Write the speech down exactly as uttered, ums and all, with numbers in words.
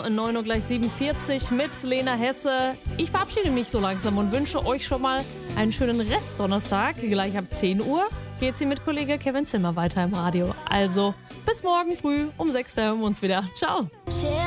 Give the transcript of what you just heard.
neun Uhr gleich siebenundvierzig mit Lena Hesse. Ich verabschiede mich so langsam und wünsche euch schon mal einen schönen Rest-Donnerstag. Gleich ab zehn Uhr geht's hier mit Kollege Kevin Zimmer weiter im Radio. Also bis morgen früh um sechs, da hören wir uns wieder. Ciao.